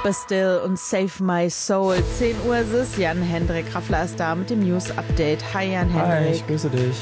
Bastille und Save My Soul. 10 Uhr ist es. Jan-Hendrik Raffler ist da mit dem News-Update. Hi Jan-Hendrik. Hi, ich grüße dich.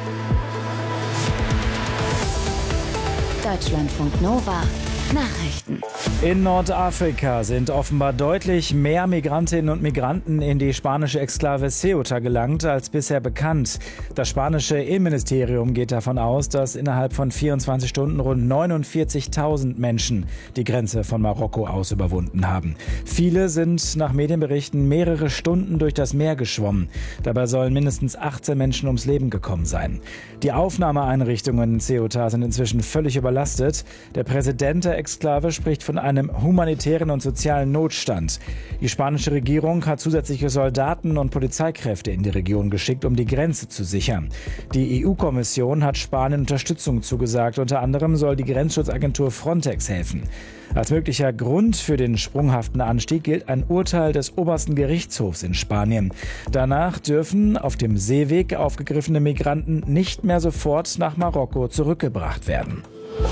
Deutschlandfunk Nova. Nachrichten. In Nordafrika sind offenbar deutlich mehr Migrantinnen und Migranten in die spanische Exklave Ceuta gelangt als bisher bekannt. Das spanische Innenministerium geht davon aus, dass innerhalb von 24 Stunden rund 49.000 Menschen die Grenze von Marokko aus überwunden haben. Viele sind nach Medienberichten mehrere Stunden durch das Meer geschwommen. Dabei sollen mindestens 18 Menschen ums Leben gekommen sein. Die Aufnahmeeinrichtungen in Ceuta sind inzwischen völlig überlastet. Der Präsident der Exklave spricht von einem humanitären und sozialen Notstand. Die spanische Regierung hat zusätzliche Soldaten und Polizeikräfte in die Region geschickt, um die Grenze zu sichern. Die EU-Kommission hat Spanien Unterstützung zugesagt. Unter anderem soll die Grenzschutzagentur Frontex helfen. Als möglicher Grund für den sprunghaften Anstieg gilt ein Urteil des obersten Gerichtshofs in Spanien. Danach dürfen auf dem Seeweg aufgegriffene Migranten nicht mehr sofort nach Marokko zurückgebracht werden.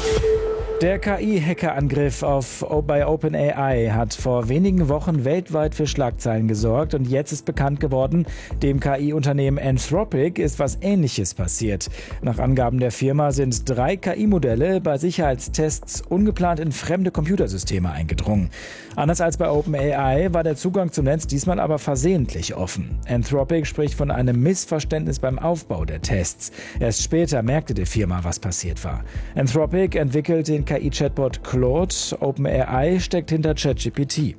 Der KI-Hackerangriff bei OpenAI hat vor wenigen Wochen weltweit für Schlagzeilen gesorgt und jetzt ist bekannt geworden, dem KI-Unternehmen Anthropic ist was Ähnliches passiert. Nach Angaben der Firma sind 3 KI-Modelle bei Sicherheitstests ungeplant in fremde Computersysteme eingedrungen. Anders als bei OpenAI war der Zugang zum Netz diesmal aber versehentlich offen. Anthropic spricht von einem Missverständnis beim Aufbau der Tests. Erst später merkte die Firma, was passiert war. Anthropic entwickelt den KI-Chatbot Claude. OpenAI steckt hinter ChatGPT.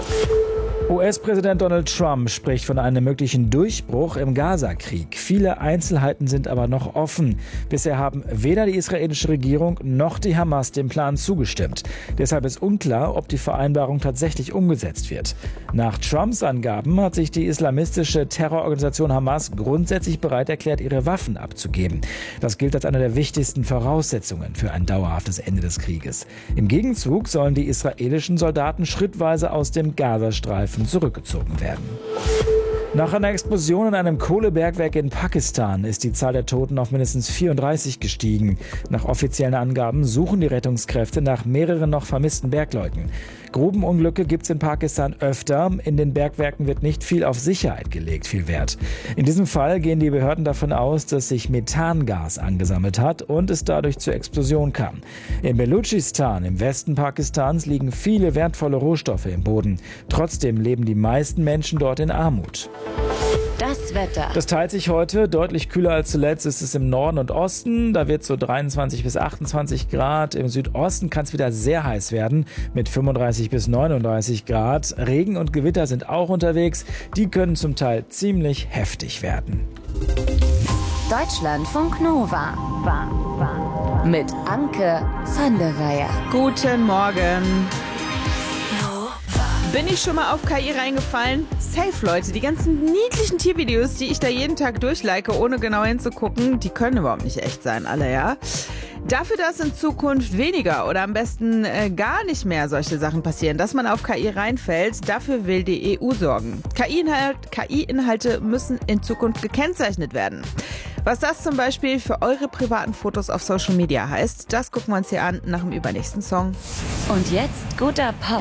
US-Präsident Donald Trump spricht von einem möglichen Durchbruch im Gaza-Krieg. Viele Einzelheiten sind aber noch offen. Bisher haben weder die israelische Regierung noch die Hamas dem Plan zugestimmt. Deshalb ist unklar, ob die Vereinbarung tatsächlich umgesetzt wird. Nach Trumps Angaben hat sich die islamistische Terrororganisation Hamas grundsätzlich bereit erklärt, ihre Waffen abzugeben. Das gilt als eine der wichtigsten Voraussetzungen für ein dauerhaftes Ende des Krieges. Im Gegenzug sollen die israelischen Soldaten schrittweise aus dem Gazastreifen zurückgezogen werden. Nach einer Explosion in einem Kohlebergwerk in Pakistan ist die Zahl der Toten auf mindestens 34 gestiegen. Nach offiziellen Angaben suchen die Rettungskräfte nach mehreren noch vermissten Bergleuten. Grubenunglücke gibt es in Pakistan öfter. In den Bergwerken wird nicht viel auf Sicherheit gelegt, viel Wert. In diesem Fall gehen die Behörden davon aus, dass sich Methangas angesammelt hat und es dadurch zur Explosion kam. In Belutschistan, im Westen Pakistans, liegen viele wertvolle Rohstoffe im Boden. Trotzdem leben die meisten Menschen dort in Armut. Das Wetter. Das teilt sich heute. Deutlich kühler als zuletzt ist es im Norden und Osten. Da wird es so 23 bis 28 Grad. Im Südosten kann es wieder sehr heiß werden mit 35 bis 39 Grad. Regen und Gewitter sind auch unterwegs. Die können zum Teil ziemlich heftig werden. Deutschlandfunk Nova. Mit Anke van der Weyer. Guten Morgen. Bin ich schon mal auf KI reingefallen? Safe, Leute. Die ganzen niedlichen Tiervideos, die ich da jeden Tag durchlike, ohne genau hinzugucken, die können überhaupt nicht echt sein, alle, ja? Dafür, dass in Zukunft weniger oder am besten gar nicht mehr solche Sachen passieren, dass man auf KI reinfällt, dafür will die EU sorgen. KI-Inhalte müssen in Zukunft gekennzeichnet werden. Was das zum Beispiel für eure privaten Fotos auf Social Media heißt, das gucken wir uns hier an nach dem übernächsten Song. Und jetzt guter Pop.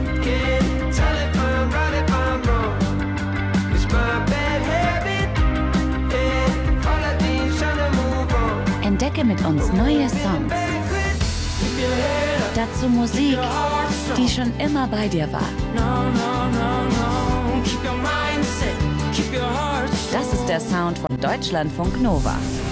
Entdecke mit uns neue Songs. Dazu Musik, die schon immer bei dir war. Das ist der Sound von Deutschlandfunk Nova.